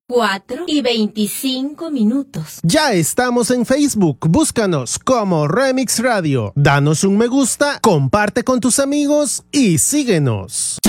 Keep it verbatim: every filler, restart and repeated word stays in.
cuatro y veinticinco minutos. Ya estamos en Facebook, búscanos como Remix Radio. Danos un me gusta, comparte con tus amigos y síguenos.